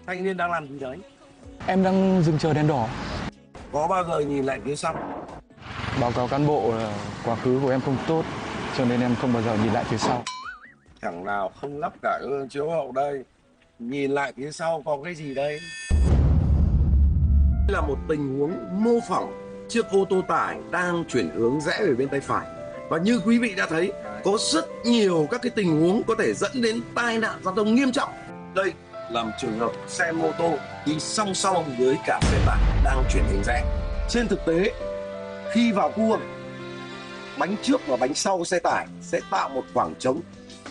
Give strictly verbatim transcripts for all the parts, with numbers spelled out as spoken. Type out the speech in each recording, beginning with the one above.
Thanh niên đang làm gì đấy? Em đang dừng chờ đèn đỏ. Có bao giờ nhìn lại phía sau? Báo cáo cán bộ là quá khứ của em không tốt, cho nên em không bao giờ nhìn lại phía sau. Thằng nào không lắp cả gương chiếu hậu đây? Nhìn lại phía sau có cái gì đây? Đây là một tình huống mô phỏng chiếc ô tô tải đang chuyển hướng rẽ về bên tay phải. Và như quý vị đã thấy, có rất nhiều các cái tình huống có thể dẫn đến tai nạn giao thông nghiêm trọng. Đây là một trường hợp xe mô tô đi song song với cả xe tải đang chuyển hướng rẽ. Trên thực tế, khi vào cua, bánh trước và bánh sau xe tải sẽ tạo một khoảng trống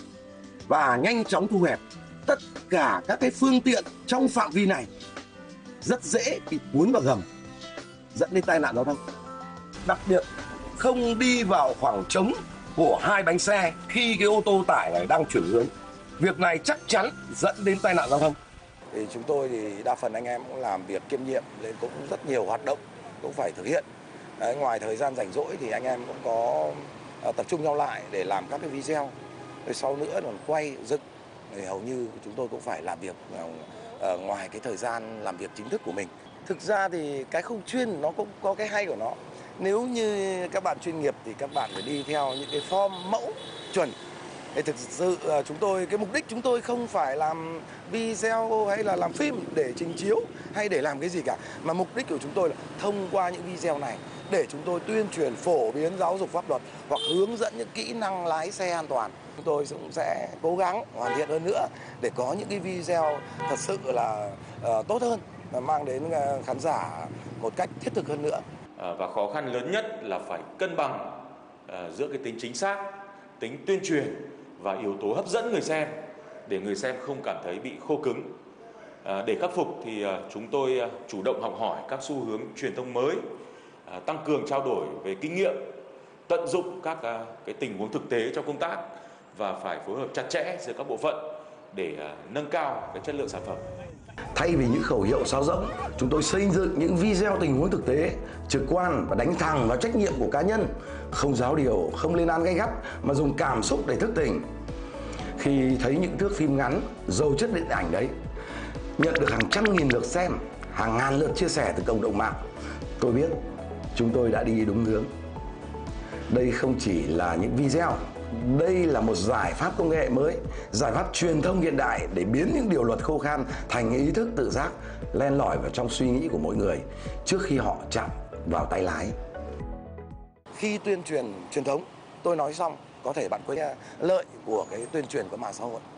và nhanh chóng thu hẹp. Tất cả các cái phương tiện trong phạm vi này rất dễ bị cuốn vào gầm, dẫn đến tai nạn giao thông. Đặc biệt không đi vào khoảng trống của hai bánh xe khi cái ô tô tải này đang chuyển hướng. Việc này chắc chắn dẫn đến tai nạn giao thông. Thì chúng tôi thì đa phần anh em cũng làm việc kiêm nhiệm nên cũng rất nhiều hoạt động cũng phải thực hiện. Đấy, ngoài thời gian rảnh rỗi thì anh em cũng có uh, tập trung nhau lại để làm các cái video. Rồi sau nữa còn quay dựng. Thì hầu như chúng tôi cũng phải làm việc uh, ngoài cái thời gian làm việc chính thức của mình. Thực ra thì cái không chuyên nó cũng có cái hay của nó. Nếu như các bạn chuyên nghiệp thì các bạn phải đi theo những cái form mẫu chuẩn. Thì thực sự chúng tôi, cái mục đích chúng tôi không phải làm video hay là làm phim để trình chiếu hay để làm cái gì cả. Mà mục đích của chúng tôi là thông qua những video này để chúng tôi tuyên truyền phổ biến giáo dục pháp luật hoặc hướng dẫn những kỹ năng lái xe an toàn. Chúng tôi cũng sẽ cố gắng hoàn thiện hơn nữa để có những cái video thật sự là uh, tốt hơn và mang đến uh, khán giả một cách thiết thực hơn nữa. À, và khó khăn lớn nhất là phải cân bằng uh, giữa cái tính chính xác, tính tuyên truyền và yếu tố hấp dẫn người xem để người xem không cảm thấy bị khô cứng. À, để khắc phục thì uh, chúng tôi uh, chủ động học hỏi các xu hướng truyền thông mới, uh, tăng cường trao đổi về kinh nghiệm, tận dụng các uh, cái tình huống thực tế trong công tác và phải phối hợp chặt chẽ giữa các bộ phận để uh, nâng cao cái chất lượng sản phẩm. Thay vì những khẩu hiệu sáo rỗng, chúng tôi xây dựng những video tình huống thực tế, trực quan và đánh thẳng vào trách nhiệm của cá nhân, không giáo điều, không lên án gay gắt mà dùng cảm xúc để thức tỉnh. Khi thấy những thước phim ngắn giàu chất điện ảnh đấy nhận được hàng trăm nghìn lượt xem, hàng ngàn lượt chia sẻ từ cộng đồng mạng, tôi biết chúng tôi đã đi đúng hướng. Đây không chỉ là những video, đây là một giải pháp công nghệ mới, giải pháp truyền thông hiện đại để biến những điều luật khô khan thành ý thức tự giác len lỏi vào trong suy nghĩ của mỗi người trước khi họ chạm vào tay lái. Khi tuyên truyền truyền thống, tôi nói xong, có thể bạn có lợi của cái tuyên truyền của mạng xã hội.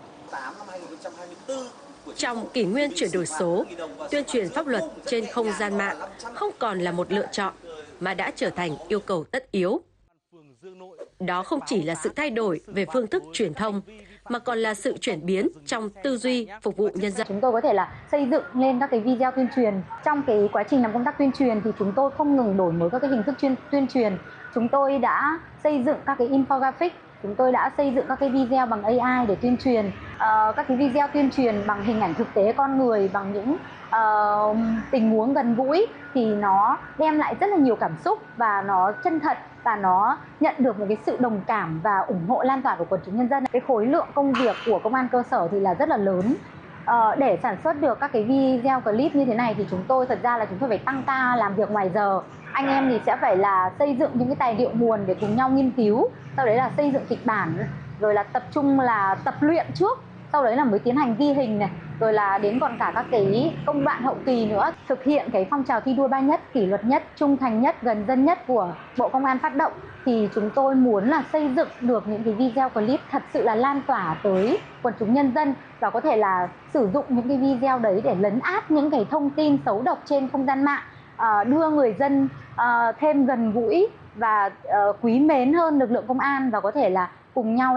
Trong kỷ nguyên chuyển đổi số, tuyên truyền pháp luật trên không gian mạng không còn là một lựa chọn mà đã trở thành yêu cầu tất yếu. Đó không chỉ là sự thay đổi về phương thức truyền thông, mà còn là sự chuyển biến trong tư duy phục vụ nhân dân. Chúng tôi có thể là xây dựng lên các cái video tuyên truyền. Trong cái quá trình làm công tác tuyên truyền thì chúng tôi không ngừng đổi mới các cái hình thức chuyên, tuyên truyền. Chúng tôi đã xây dựng các cái infographic, chúng tôi đã xây dựng các cái video bằng a i để tuyên truyền, uh, các cái video tuyên truyền bằng hình ảnh thực tế con người, bằng những uh, tình huống gần gũi thì nó đem lại rất là nhiều cảm xúc và nó chân thật và nó nhận được một cái sự đồng cảm và ủng hộ lan tỏa của quần chúng nhân dân. Cái khối lượng công việc của công an cơ sở thì là rất là lớn. Ờ, để sản xuất được các cái video clip như thế này thì chúng tôi thật ra là chúng tôi phải tăng ca làm việc ngoài giờ. Anh em thì sẽ phải là xây dựng những cái tài liệu nguồn để cùng nhau nghiên cứu, sau đấy là xây dựng kịch bản, rồi là tập trung là tập luyện trước, sau đấy là mới tiến hành ghi hình này, rồi là đến còn cả các cái công đoạn hậu kỳ nữa. Thực hiện cái phong trào thi đua ba nhất, kỷ luật nhất, trung thành nhất, gần dân nhất của Bộ Công an phát động thì chúng tôi muốn là xây dựng được những cái video clip thật sự là lan tỏa tới quần chúng nhân dân và có thể là sử dụng những cái video đấy để lấn át những cái thông tin xấu độc trên không gian mạng, đưa người dân thêm gần gũi và quý mến hơn lực lượng công an và có thể là cùng nhau